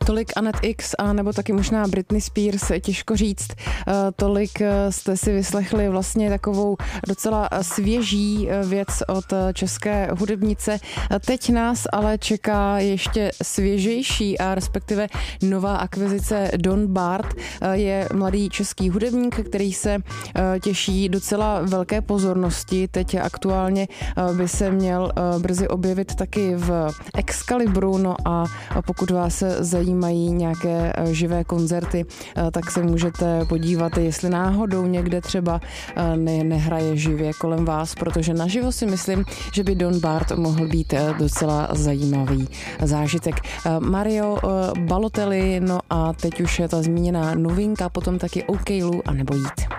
Tolik Annette X a nebo taky možná Britney Spears, těžko říct. Tolik jste si vyslechli vlastně takovou docela svěží věc od české hudebnice. Teď nás ale čeká ještě svěžejší a respektive nová akvizice Don Bart. Je mladý český hudebník, který se těší docela velké pozornosti. Teď aktuálně by se měl brzy objevit taky v Excalibru, no a pokud vás zajímají nějaké živé koncerty, tak se můžete podívat, jestli náhodou někde třeba nehraje živě kolem vás, protože naživo si myslím, že by Don Bart mohl být docela zajímavý zážitek. Mario Balotelli, no a teď už je ta zmíněná novinka, potom taky OK Lou a nebo Jít.